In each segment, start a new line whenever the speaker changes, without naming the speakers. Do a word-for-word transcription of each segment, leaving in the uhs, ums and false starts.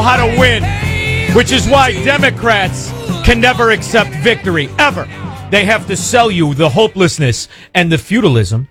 how to win, which is why Democrats can never accept victory, ever. They have to sell you the hopelessness and the feudalism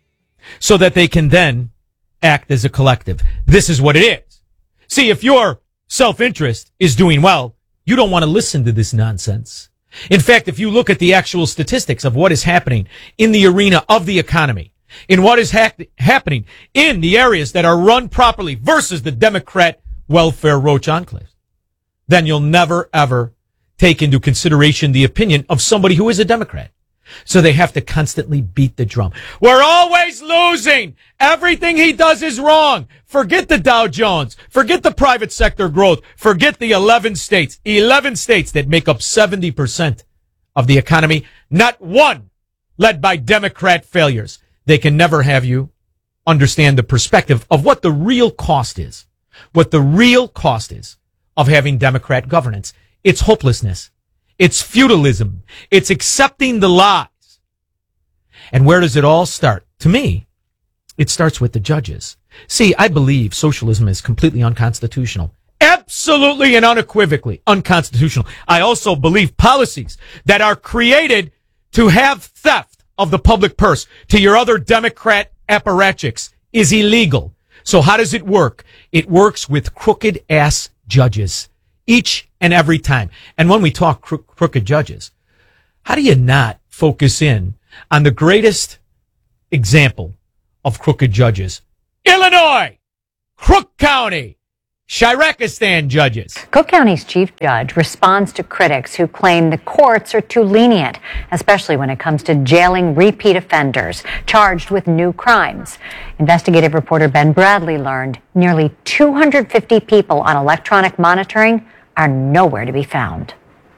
so that they can then act as a collective. This is what it is. See, if your self-interest is doing well, you don't want to listen to this nonsense. In fact, if you look at the actual statistics of what is happening in the arena of the economy, in what is ha- happening in the areas that are run properly versus the Democrat welfare roach enclave, then you'll never, ever take into consideration the opinion of somebody who is a Democrat. So they have to constantly beat the drum. We're always losing. Everything he does is wrong. Forget the Dow Jones. Forget the private sector growth. Forget the eleven states, eleven states that make up seventy percent of the economy. Not one led by Democrat failures. They can never have you understand the perspective of what the real cost is. What the real cost is of having Democrat governance. It's hopelessness. It's feudalism. It's accepting the lies. And where does it all start? To me, it starts with the judges. See, I believe socialism is completely unconstitutional. Absolutely and unequivocally unconstitutional. I also believe policies that are created to have theft of the public purse to your other Democrat apparatchiks is illegal. So how does it work? It works with crooked ass judges. Each and every time. And when we talk cro- crooked judges, how do you not focus in on the greatest example of crooked judges? Illinois, Crook County, Shirakistan judges.
Cook County's chief judge responds to critics who claim the courts are too lenient, especially when it comes to jailing repeat offenders charged with new crimes. Investigative reporter Ben Bradley learned nearly two hundred fifty people on electronic monitoring are nowhere to be found.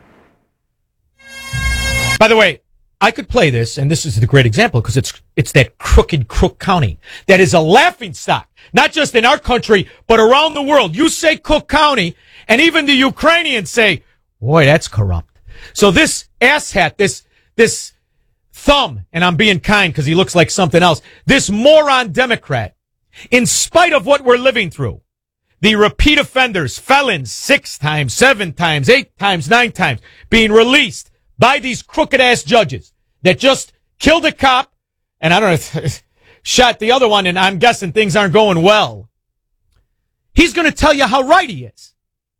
By the way, I could play this, and this is the great example, because it's it's that crooked Crook County that is a laughingstock, not just in our country, but around the world. You say Cook County, and even the Ukrainians say, boy, that's corrupt. So this asshat, this, this thumb, and I'm being kind because he looks like something else, this moron Democrat, in spite of what we're living through, the repeat offenders, felons, six times, seven times, eight times, nine times, being released by these crooked-ass judges that just killed a cop, and I don't know, shot the other one, and I'm guessing things aren't going well. He's going to tell you how right he is.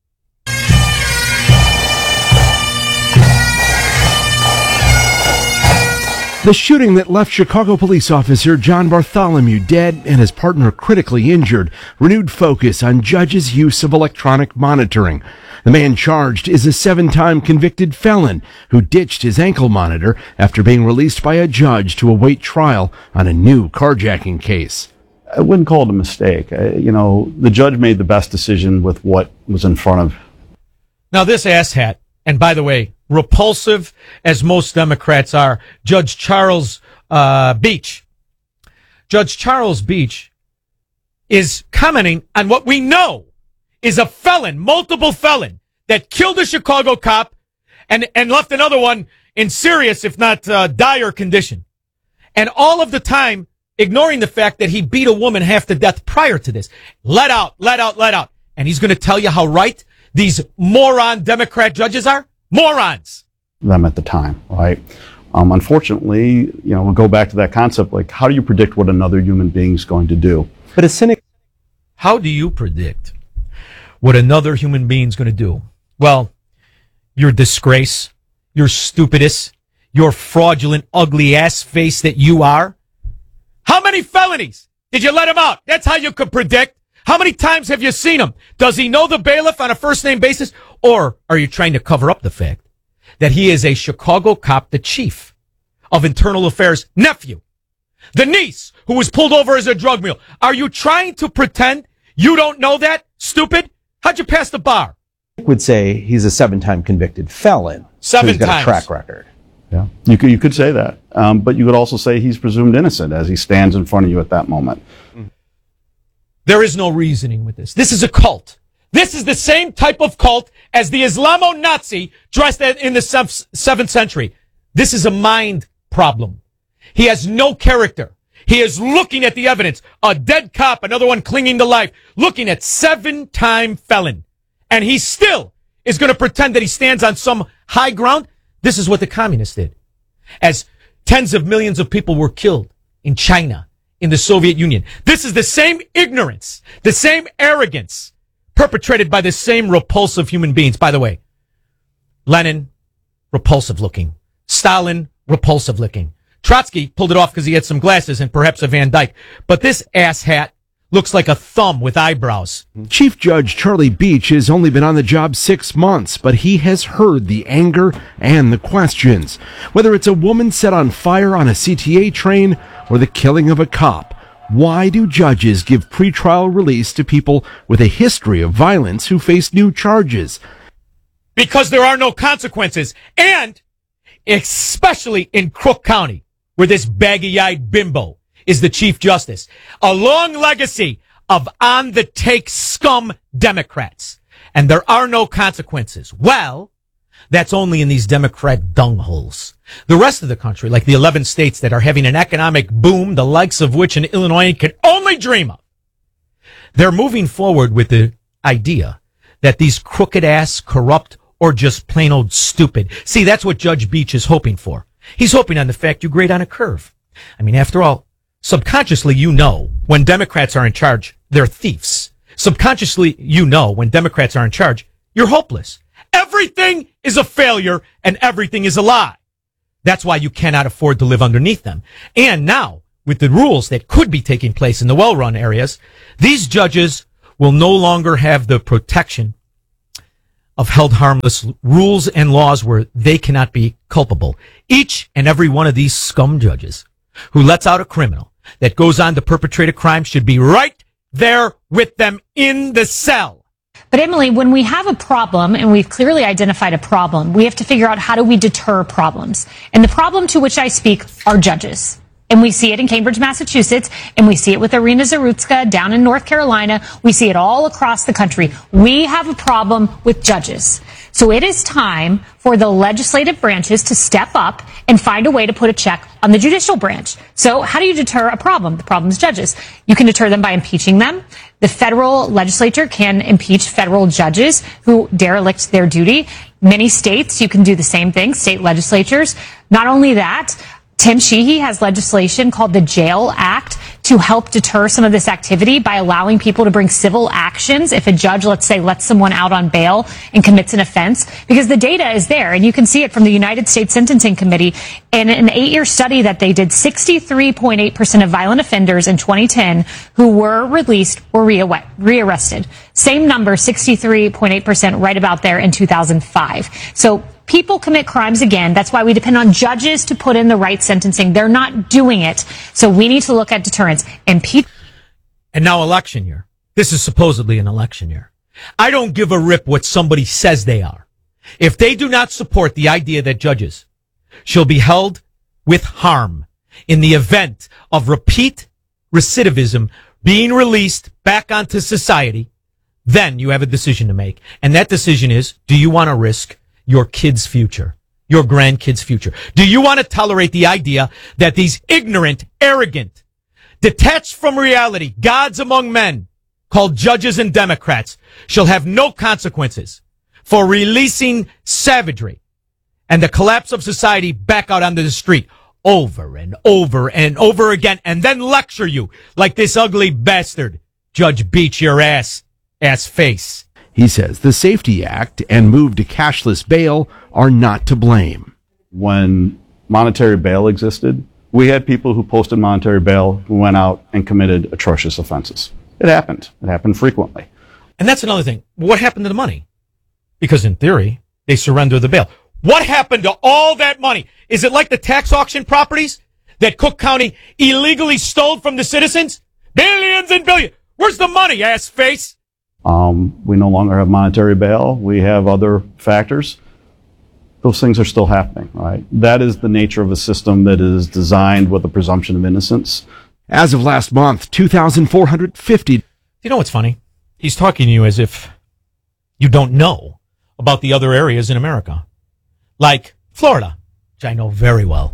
The shooting that left Chicago police officer John Bartholomew dead and his partner critically injured renewed focus on judges' use of electronic monitoring. The man charged is a seven-time convicted felon who ditched his ankle monitor after being released by a judge to await trial on a new carjacking case.
I wouldn't call it a mistake. I, you know, the judge made the best decision with what was in front of.
Now, this asshat, and by the way, repulsive as most Democrats are, Judge Charles uh, Beach. Judge Charles Beach is commenting on what we know is a felon, multiple felon, that killed a Chicago cop and, and left another one in serious, if not uh, dire condition. And all of the time, ignoring the fact that he beat a woman half to death prior to this. Let out, let out, let out. And he's going to tell you how right these moron Democrat judges are? Morons.
Them at the time, right? Um, unfortunately, you know, we'll go back to that concept, like, how do you predict what another human being is going to do?
But a cynic.
How do you predict what another human being is going to do? Well, your disgrace, your stupidest, your fraudulent, ugly ass face that you are. How many felonies did you let him out? That's how you could predict. How many times have you seen him? Does he know the bailiff on a first name basis? Or are you trying to cover up the fact that he is a Chicago cop, the chief of internal affairs nephew, the niece who was pulled over as a drug mule? Are you trying to pretend you don't know that, stupid? How'd you pass the bar?
I would say he's a seven-time convicted felon.
Seven
so he's got
times.
a track record.
Yeah, you could you could say that, um, but you could also say he's presumed innocent as he stands in front of you at that moment.
There is no reasoning with this. This is a cult. This is the same type of cult as the Islamo-Nazi dressed in the seventh century. This is a mind problem. He has no character. He is looking at the evidence. A dead cop, another one clinging to life, looking at seven-time felon. And he still is going to pretend that he stands on some high ground. This is what the communists did. As tens of millions of people were killed in China, in the Soviet Union. This is the same ignorance, the same arrogance perpetrated by the same repulsive human beings. By the way, Lenin, repulsive looking. Stalin, repulsive looking. Trotsky pulled it off because he had some glasses and perhaps a Van Dyke. But this asshat looks like a thumb with eyebrows.
Chief Judge Charlie Beach has only been on the job six months, but he has heard the anger and the questions. Whether it's a woman set on fire on a C T A train or the killing of a cop, why do judges give pretrial release to people with a history of violence who face new charges?
Because there are no consequences. And especially in Crook County, where this baggy-eyed bimbo is the Chief Justice. A long legacy of on-the-take scum Democrats. And there are no consequences. Well, that's only in these Democrat dungholes. The rest of the country, like the eleven states that are having an economic boom, the likes of which an Illinoisan can only dream of, they're moving forward with the idea that these crooked-ass, corrupt, or just plain old stupid. See, that's what Judge Beach is hoping for. He's hoping on the fact you grade on a curve. I mean, after all, subconsciously, you know, when Democrats are in charge, they're thieves. Subconsciously, you know, when Democrats are in charge, you're hopeless. Everything is a failure and everything is a lie. That's why you cannot afford to live underneath them. And now, with the rules that could be taking place in the well-run areas, these judges will no longer have the protection of held harmless rules and laws where they cannot be culpable. Each and every one of these scum judges who lets out a criminal that goes on to perpetrate a crime should be right there with them in the cell.
But Emily, when we have a problem, and we've clearly identified a problem, we have to figure out how do we deter problems. And the problem to which I speak are judges. And we see it in Cambridge, Massachusetts, and we see it with Irina Zarutska down in North Carolina. We see it all across the country. We have a problem with judges. So it is time for the legislative branches to step up and find a way to put a check on the judicial branch. So how do you deter a problem? The problem is judges. You can deter them by impeaching them. The federal legislature can impeach federal judges who derelict their duty. Many states, you can do the same thing, state legislatures. Not only that, Tim Sheehy has legislation called the Jail Act to help deter some of this activity by allowing people to bring civil actions if a judge, let's say, lets someone out on bail and commits an offense, because the data is there, and you can see it from the United States Sentencing Committee. In an eight-year study that they did, sixty-three point eight percent of violent offenders in twenty ten who were released were rearrested. Same number, sixty-three point eight percent, right about there in two thousand five. So people commit crimes again. That's why we depend on judges to put in the right sentencing. They're not doing it. So we need to look at deterrence. Impeach.
And now election year. This is supposedly an election year. I don't give a rip what somebody says they are. If they do not support the idea that judges shall be held with harm in the event of repeat recidivism being released back onto society, then you have a decision to make. And that decision is, do you want to risk your kids' future, your grandkids' future? Do you want to tolerate the idea that these ignorant, arrogant, detached from reality, gods among men, called judges and Democrats, shall have no consequences for releasing savagery and the collapse of society back out onto the street over and over and over again, and then lecture you like this ugly bastard, Judge Beach, your ass, ass face?
He says the SAFETY Act and move to cashless bail are not to blame.
When monetary bail existed, we had people who posted monetary bail who went out and committed atrocious offenses. It happened. It happened frequently.
And that's another thing. What happened to the money? Because in theory, they surrender the bail. What happened to all that money? Is it like the tax auction properties that Cook County illegally stole from the citizens? Billions and billions. Where's the money, ass face?
Um, we no longer have monetary bail. We have other factors. Those things are still happening, right? That is the nature of a system that is designed with a presumption of innocence.
As of last month, two thousand four hundred fifty.
You know what's funny? He's talking to you as if you don't know about the other areas in America. Like Florida, which I know very well.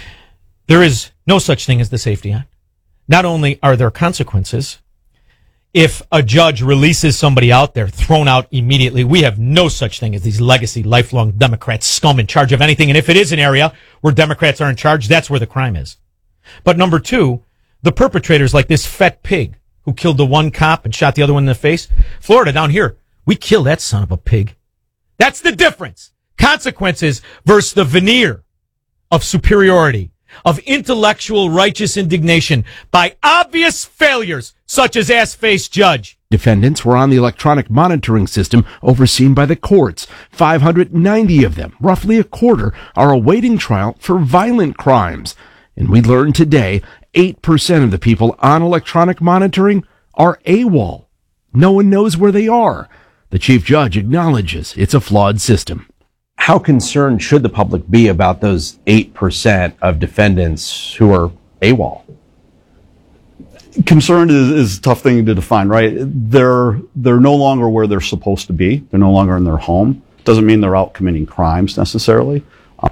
There is no such thing as the SAFETY Act. Not only are there consequences, if a judge releases somebody out there, thrown out immediately. We have no such thing as these legacy, lifelong Democrats, scum in charge of anything. And if it is an area where Democrats are in charge, that's where the crime is. But number two, the perpetrators like this fat pig who killed the one cop and shot the other one in the face. Florida, down here, we kill that son of a pig. That's the difference. Consequences versus the veneer of superiority, of intellectual righteous indignation by obvious failures such as ass-faced judge.
Defendants were on the electronic monitoring system overseen by the courts. five hundred ninety of them, roughly a quarter, are awaiting trial for violent crimes. And we learned today eight percent of the people on electronic monitoring are AWOL. No one knows where they are. The chief judge acknowledges it's a flawed system.
How concerned should the public be about those eight percent of defendants who are AWOL?
Concerned is, is a tough thing to define, right? They're, they're no longer where they're supposed to be. They're no longer in their home. Doesn't mean they're out committing crimes necessarily. Um,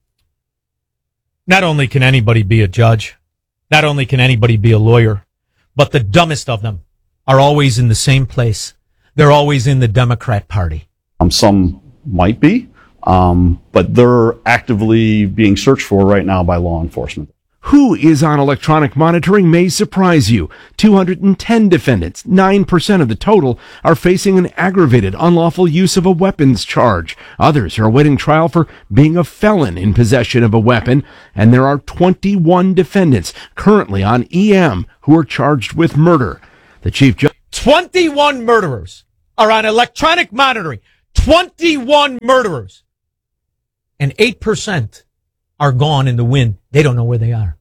Not only can anybody be a judge, not only can anybody be a lawyer, but the dumbest of them are always in the same place. They're always in the Democrat Party.
Um, some might be. Um, but they're actively being searched for right now by law enforcement.
Who is on electronic monitoring may surprise you. two hundred ten defendants, nine percent of the total, are facing an aggravated unlawful use of a weapons charge. Others are awaiting trial for being a felon in possession of a weapon. And there are twenty-one defendants currently on E M who are charged with murder. The chief judge...
twenty-one murderers are on electronic monitoring. twenty-one murderers. And eight percent are gone in the wind. They don't know where they are.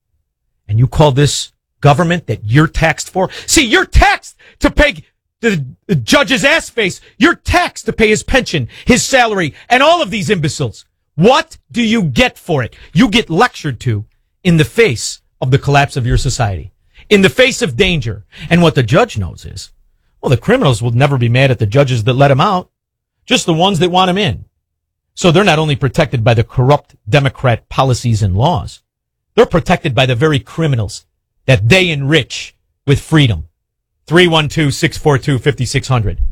And you call this government that you're taxed for? See, you're taxed to pay the, the judge's ass face. You're taxed to pay his pension, his salary, and all of these imbeciles. What do you get for it? You get lectured to in the face of the collapse of your society, in the face of danger. And what the judge knows is, well, the criminals will never be mad at the judges that let them out, just the ones that want them in. So they're not only protected by the corrupt Democrat policies and laws, they're protected by the very criminals that they enrich with freedom. three one two, six four two, five six zero zero.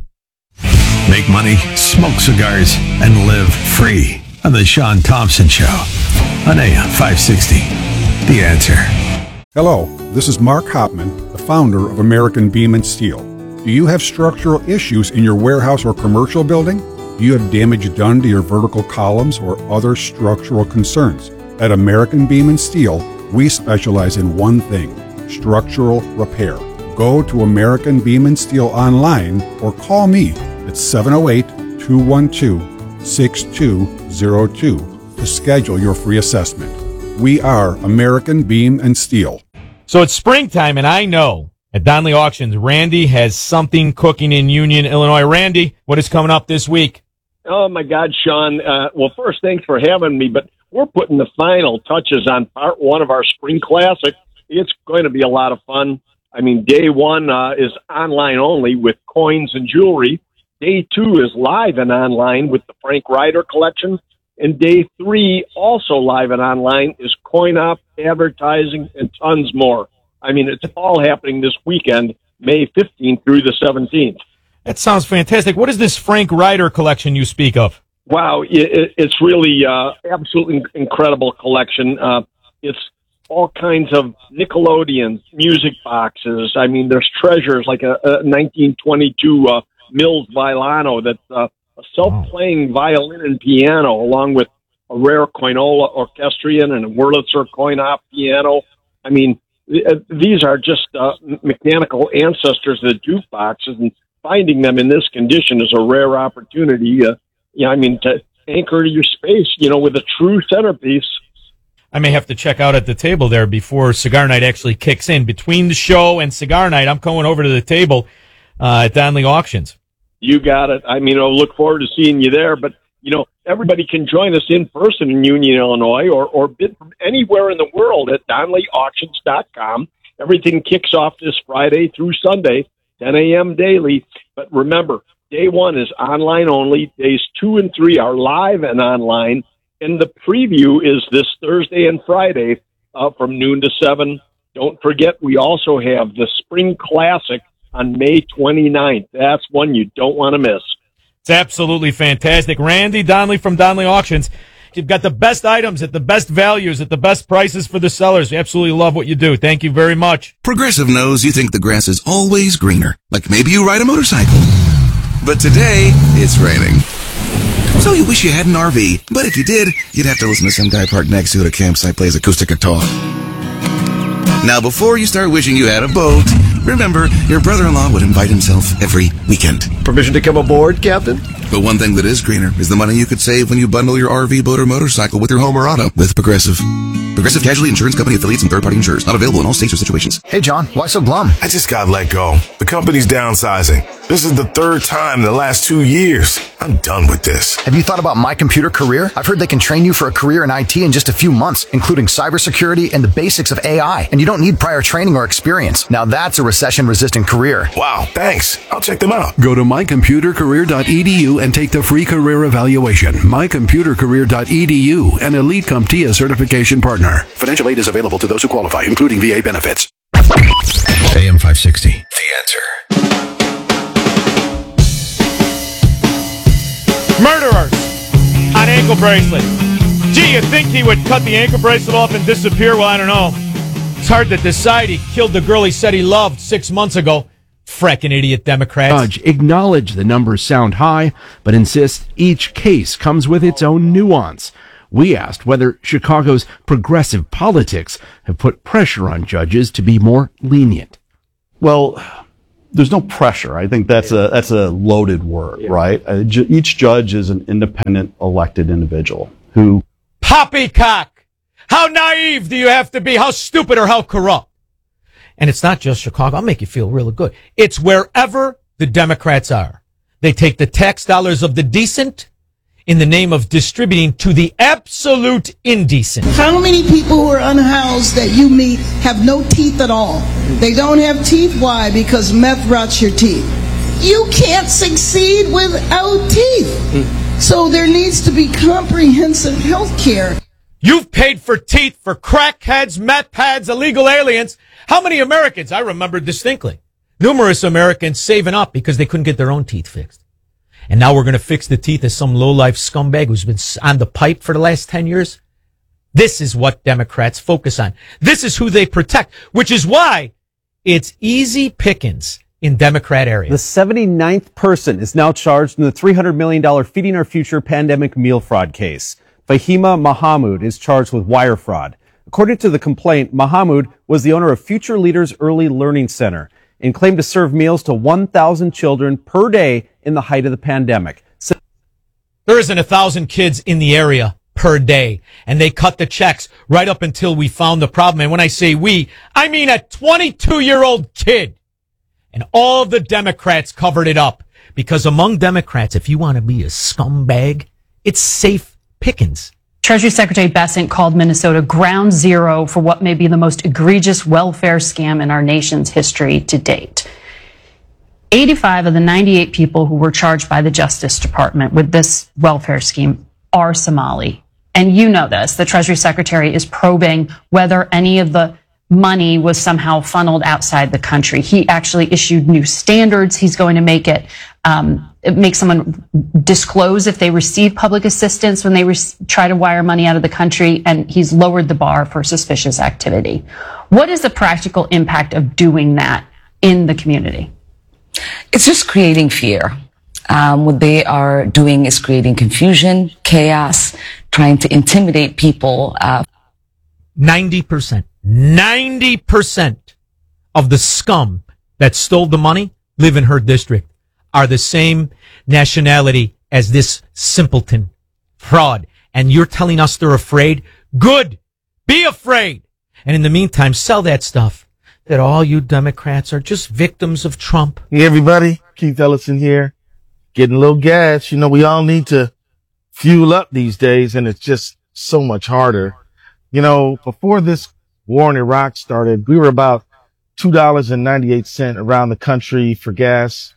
Make money, smoke cigars, and live free on the Sean Thompson Show on A M five sixty. The Answer.
Hello, this is Mark Hopman, the founder of American Beam and Steel. Do you have structural issues in your warehouse or commercial building? Do you have damage done to your vertical columns or other structural concerns? At American Beam and Steel, we specialize in one thing: structural repair. Go to American Beam and Steel online or call me at seven oh eight, two one two, six two zero two to schedule your free assessment. We are American Beam and Steel.
So it's springtime, and I know at Donley Auctions, Randy has something cooking in Union, Illinois. Randy, what is coming up this week?
Oh, my God, Sean. Uh, well, first, thanks for having me, but we're putting the final touches on part one of our Spring Classic. It's going to be a lot of fun. I mean, day one uh, is online only with coins and jewelry. Day two is live and online with the Frank Ryder collection. And day three, also live and online, is coin op, advertising, and tons more. I mean, it's all happening this weekend, May fifteenth through the seventeenth.
That sounds fantastic. What is this Frank Ryder collection you speak of?
Wow, it, it's really uh, absolutely incredible collection. Uh, it's all kinds of Nickelodeon music boxes. I mean, there's treasures like a, a nineteen twenty-two uh, Mills Violano that's uh, a self-playing violin and piano, along with a rare Coinola orchestrion and a Wurlitzer coin-op piano. I mean, th- these are just uh, mechanical ancestors of the jukeboxes, and finding them in this condition is a rare opportunity. Uh, yeah, I mean, to anchor your space, you know, with a true centerpiece.
I may have to check out at the table there before Cigar Night actually kicks in. Between the show and Cigar Night, I'm going over to the table uh, at Donley Auctions.
You got it. I mean, I'll look forward to seeing you there. But, you know, everybody can join us in person in Union, Illinois, or, or bid from anywhere in the world at donley auctions dot com. Everything kicks off this Friday through Sunday, ten a.m. daily. But remember, day one is online only. Days two and three are live and online. And the preview is this Thursday and Friday uh, from noon to seven. Don't forget, we also have the Spring Classic on May twenty-ninth. That's one you don't want to miss.
It's absolutely fantastic. Randy Donnelly from Donnelly Auctions. You've got the best items at the best values at the best prices for the sellers. We absolutely love what you do. Thank you very much.
Progressive knows you think the grass is always greener. Like maybe you ride a motorcycle. But today, it's raining. So you wish you had an R V. But if you did, you'd have to listen to some guy parked next to you at a campsite plays acoustic guitar. Now, before you start wishing you had a boat, remember, your brother-in-law would invite himself every weekend.
Permission to come aboard, Captain?
But one thing that is greener is the money you could save when you bundle your R V, boat, or motorcycle with your home or auto with Progressive. Progressive Casualty Insurance Company affiliates and third-party insurers. Not available in all states or situations.
Hey, John, why so glum?
I just got let go. The company's downsizing. This is the third time in the last two years. I'm done with this.
Have you thought about My Computer Career? I've heard they can train you for a career in I T in just a few months, including cybersecurity and the basics of A I. And you don't need prior training or experience. Now that's a recession-resistant career.
Wow, thanks. I'll check them out.
Go to my computer career dot e d u and take the free career evaluation. my computer career dot e d u, an Elite CompTIA certification partner. Financial aid is available to those who qualify, including V A benefits. A M five sixty.
The Answer.
Murderers on ankle bracelet. Gee, you'd think he would cut the ankle bracelet off and disappear? Well, I don't know. It's hard to decide. He killed the girl he said he loved six months ago. Frickin' idiot Democrats.
Judge acknowledge the numbers sound high, but insists each case comes with its own nuance. We asked whether Chicago's progressive politics have put pressure on judges to be more lenient.
Well, there's no pressure. I think that's a that's a loaded word, yeah. right? Uh, ju- each judge is an independent elected individual who...
Poppycock! How naive do you have to be? How stupid or how corrupt? And it's not just Chicago. I'll make you feel really good. It's wherever the Democrats are. They take the tax dollars of the decent in the name of distributing to the absolute indecent.
How many people who are unhoused that you meet have no teeth at all? They don't have teeth. Why? Because meth rots your teeth. You can't succeed without teeth. So there needs to be comprehensive health care.
You've paid for teeth for crackheads, meth pads, illegal aliens. How many Americans? I remember distinctly. Numerous Americans saving up because they couldn't get their own teeth fixed. And now we're going to fix the teeth of some low-life scumbag who's been on the pipe for the last ten years. This is what Democrats focus on. This is who they protect, which is why it's easy pickings in Democrat areas.
The seventy-ninth person is now charged in the three hundred million dollars Feeding Our Future pandemic meal fraud case. Fahima Mahamud is charged with wire fraud. According to the complaint, Mahamud was the owner of Future Leaders Early Learning Center and claimed to serve meals to one thousand children per day in the height of the pandemic. So-
there isn't a thousand kids in the area per day, and they cut the checks right up until we found the problem. And when I say we, I mean a twenty-two-year-old kid. And all the Democrats covered it up. Because among Democrats, if you want to be a scumbag, it's safe pickings.
Treasury Secretary Bessent called Minnesota ground zero for what may be the most egregious welfare scam in our nation's history to date. eighty-five of the ninety-eight people who were charged by the Justice Department with this welfare scheme are Somali. And you know this. The Treasury Secretary is probing whether any of the money was somehow funneled outside the country. He actually issued new standards. He's going to make it, um, it make someone disclose if they receive public assistance when they re- try to wire money out of the country, and he's lowered the bar for suspicious activity. What is the practical impact of doing that in the community?
It's just creating fear. Um, what they are doing is creating confusion, chaos, trying to intimidate people. Uh,
ninety percent. ninety percent of the scum that stole the money live in her district, are the same nationality as this simpleton fraud. And you're telling us they're afraid? Good. Be afraid. And in the meantime, sell that stuff that all you Democrats are just victims of Trump.
Hey, everybody. Keith Ellison here. Getting a little gas. You know, we all need to fuel up these days, and it's just so much harder. You know, before this war in Iraq started, we were about two dollars and ninety-eight cents around the country for gas.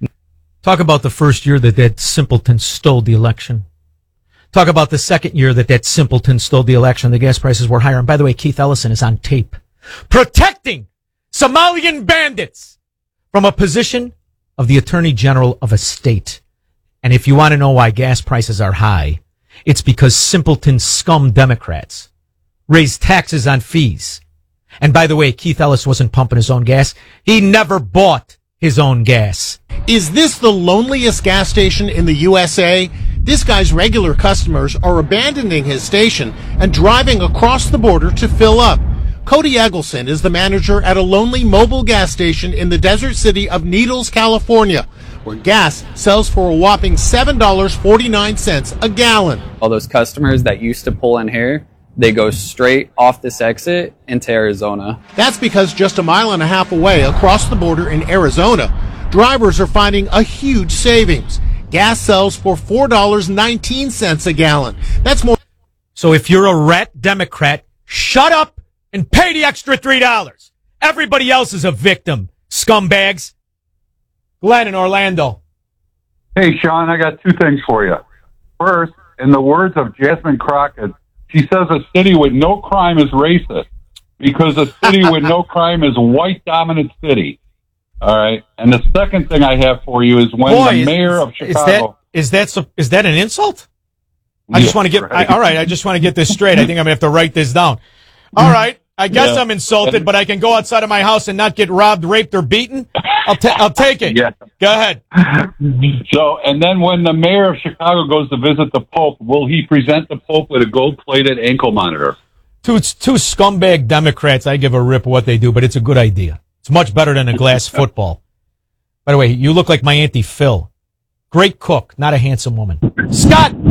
Talk about the first year that that simpleton stole the election. Talk about the second year that that simpleton stole the election. The gas prices were higher. And by the way, Keith Ellison is on tape protecting Somalian bandits from a position of the Attorney General of a state. And if you want to know why gas prices are high, it's because simpleton scum Democrats raise taxes on fees. And by the way, Keith Ellis wasn't pumping his own gas. He never bought his own gas.
Is this the loneliest gas station in the U S A? This guy's regular customers are abandoning his station and driving across the border to fill up. Cody Eggleston is the manager at a lonely mobile gas station in the desert city of Needles, California, where gas sells for a whopping seven dollars and forty-nine cents a gallon.
All those customers that used to pull in here, they go straight off this exit into Arizona.
That's because just a mile and a half away across the border in Arizona, drivers are finding a huge savings. Gas sells for four dollars and nineteen cents a gallon. That's more.
So if you're a rat Democrat, shut up and pay the extra three dollars. Everybody else is a victim, scumbags. Glenn in Orlando.
Hey, Sean, I got two things for you. First, in the words of Jasmine Crockett, she says a city with no crime is racist because a city with no crime is a white-dominant city. All right? And the second thing I have for you is when
Boy,
the
is,
mayor of Chicago...
Is that, is that, is that an insult? I just
Yeah,
want to get...
right.
I, all right, I just want to get this straight. I think I'm going to have to write this down. All right, I guess
Yeah.
I'm insulted, but I can go outside of my house and not get robbed, raped, or beaten? I'll, ta- I'll take it.
Yeah.
Go ahead.
So, and then when the mayor of Chicago goes to visit the Pope, will he present the Pope with a gold-plated ankle monitor?
Two, two scumbag Democrats, I give a rip what they do, but it's a good idea. It's much better than a glass football. By the way, you look like my Auntie Phil. Great cook, not a handsome woman. Scott!